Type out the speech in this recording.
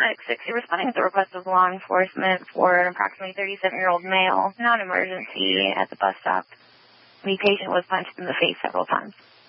660 responding to the request of law enforcement for an approximately 37-year-old male, non-emergency, at the bus stop. The patient was punched in the face several times.